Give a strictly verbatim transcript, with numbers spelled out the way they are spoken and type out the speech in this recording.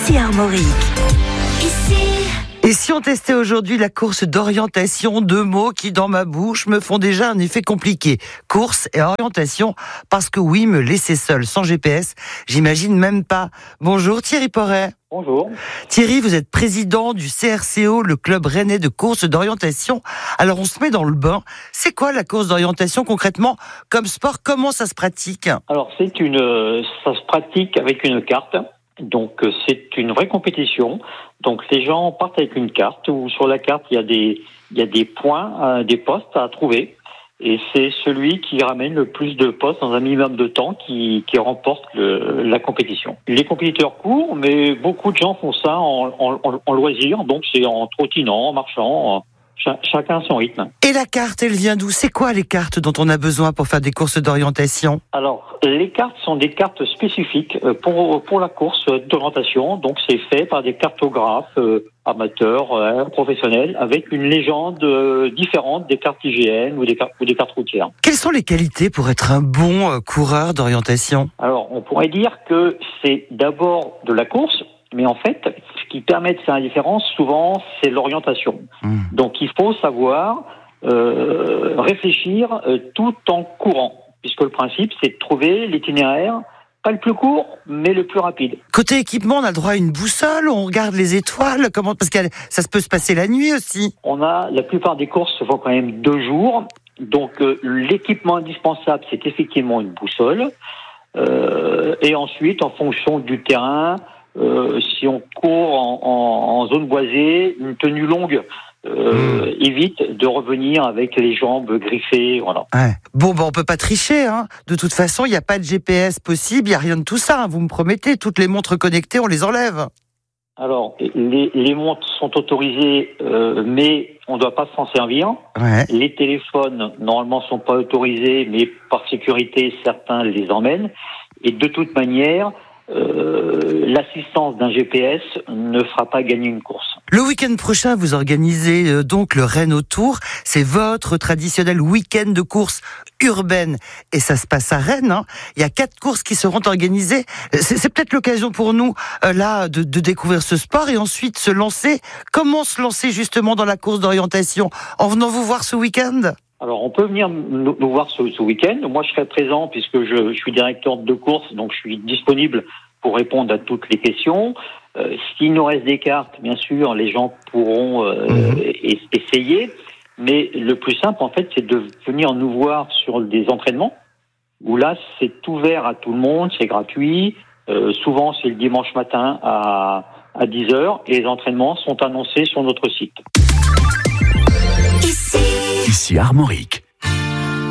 Ici Armorique. Ici. Et si on testait aujourd'hui la course d'orientation, deux mots qui, dans ma bouche, me font déjà un effet compliqué. Course et orientation, parce que oui, me laisser seul, sans G P S, j'imagine même pas. Bonjour Thierry Porret. Bonjour. Thierry, vous êtes président du C R C O, le club rennais de course d'orientation. Alors on se met dans le bain. C'est quoi la course d'orientation concrètement comme sport? Comment ça se pratique? Alors c'est une, ça se pratique avec une carte. Donc c'est une vraie compétition. Donc les gens partent avec une carte où sur la carte il y a des, il y a des points, euh, des postes à trouver. Et c'est celui qui ramène le plus de postes dans un minimum de temps qui, qui remporte le, la compétition. Les compétiteurs courent, mais beaucoup de gens font ça en, en, en loisir. Donc c'est en trottinant, en marchant, ch- chacun son rythme. Et la carte, elle vient d'où? C'est quoi les cartes dont on a besoin pour faire des courses d'orientation? Alors, les cartes sont des cartes spécifiques pour, pour la course d'orientation. Donc, c'est fait par des cartographes euh, amateurs, euh, professionnels, avec une légende euh, différente des cartes I G N ou des, car- ou des cartes routières. Quelles sont les qualités pour être un bon euh, coureur d'orientation? Alors, on pourrait dire que c'est d'abord de la course, mais en fait, ce qui permet de faire la différence, souvent, c'est l'orientation. Mmh. Donc, il faut savoir euh, réfléchir euh, tout en courant. Puisque le principe, c'est de trouver l'itinéraire, pas le plus court, mais le plus rapide. Côté équipement, on a le droit à une boussole, on regarde les étoiles, comment, parce que ça se peut se passer la nuit aussi. On a, la plupart des courses se font quand même deux jours. Donc, euh, l'équipement indispensable, c'est effectivement une boussole. Euh, et ensuite, en fonction du terrain, euh, si on court en, en, en zone boisée, une tenue longue, Euh, mmh. évite de revenir avec les jambes griffées, voilà. Ouais. Bon, ben on peut pas tricher, hein. De toute façon, il n'y a pas de G P S possible, il n'y a rien de tout ça. Hein. Vous me promettez, toutes les montres connectées, on les enlève. Alors, les, les montres sont autorisées, euh, mais on ne doit pas s'en servir. Ouais. Les téléphones, normalement, sont pas autorisés, mais par sécurité, certains les emmènent. Et de toute manière, Euh, l'assistance d'un G P S ne fera pas gagner une course. Le week-end prochain, vous organisez euh, donc le Rennes Autour. C'est votre traditionnel week-end de course urbaine. Et ça se passe à Rennes. Hein. Il y a quatre courses qui seront organisées. C'est, c'est peut-être l'occasion pour nous, euh, là, de, de découvrir ce sport et ensuite se lancer. Comment se lancer justement dans la course d'orientation? En venant vous voir ce week-end? Alors, on peut venir nous, nous voir ce, ce week-end. Moi, je serai présent puisque je, je suis directeur de course, donc je suis disponible pour répondre à toutes les questions. Euh, s'il nous reste des cartes, bien sûr, les gens pourront euh, mmh. essayer. Mais le plus simple, en fait, c'est de venir nous voir sur des entraînements où là, c'est ouvert à tout le monde, c'est gratuit. Euh, souvent, c'est le dimanche matin à, à dix heures et les entraînements sont annoncés sur notre site. Ici. Ici Armorique.